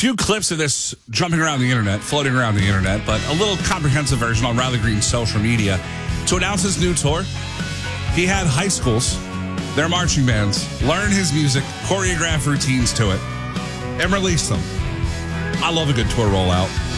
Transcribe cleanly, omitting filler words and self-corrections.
few clips of this jumping around the internet, floating around the internet, but a little comprehensive version on Riley Green's social media. To announce his new tour, he had high schools, their marching bands, learn his music, choreograph routines to it, and release them. I love a good tour rollout.